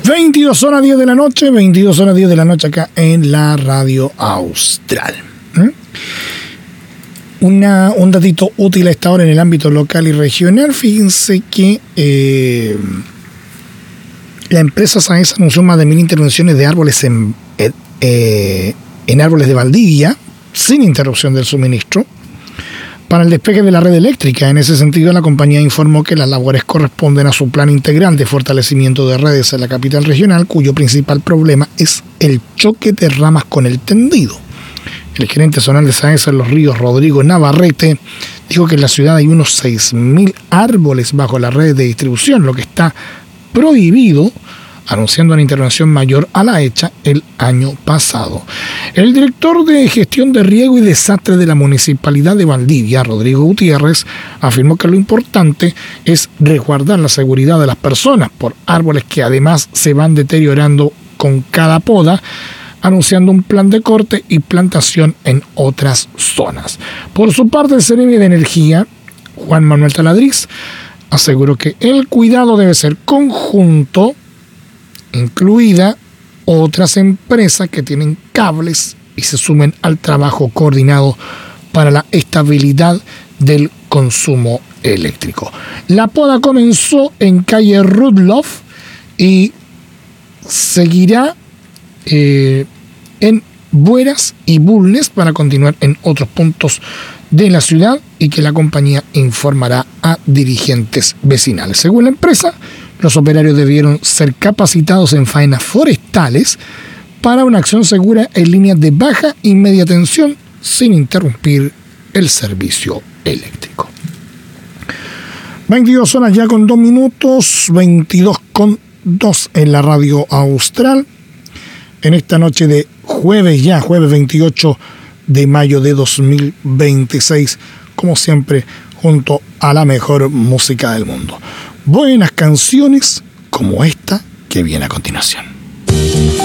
22 horas 10 de la noche, 22 horas 10 de la noche acá en la Radio Austral. Un datito útil a esta hora en el ámbito local y regional. Fíjense que la empresa SAES anunció más de 1.000 intervenciones de árboles en árboles de Valdivia, sin interrupción del suministro, para el despegue de la red eléctrica. En ese sentido, la compañía informó que las labores corresponden a su plan integral de fortalecimiento de redes en la capital regional, cuyo principal problema es el choque de ramas con el tendido. El gerente zonal de SAES en Los Ríos, Rodrigo Navarrete, dijo que en la ciudad hay unos 6.000 árboles bajo la red de distribución, lo que está prohibido, anunciando una intervención mayor a la hecha el año pasado. El director de Gestión de Riego y Desastre de la Municipalidad de Valdivia, Rodrigo Gutiérrez, afirmó que lo importante es resguardar la seguridad de las personas por árboles que además se van deteriorando con cada poda, anunciando un plan de corte y plantación en otras zonas. Por su parte, el Seremi de Energía, Juan Manuel Taladriz, aseguró que el cuidado debe ser conjunto, incluida otras empresas que tienen cables y se sumen al trabajo coordinado para la estabilidad del consumo eléctrico. La poda comenzó en calle Rudloff y seguirá en Bueras y Bulnes para continuar en otros puntos de la ciudad y que la compañía informará a dirigentes vecinales. Según la empresa, los operarios debieron ser capacitados en faenas forestales para una acción segura en líneas de baja y media tensión sin interrumpir el servicio eléctrico. 22 horas ya con 2 minutos, 22:02 en la Radio Austral. En esta noche de jueves 28 de mayo de 2026, como siempre, junto a la mejor música del mundo. Buenas canciones como esta que viene a continuación.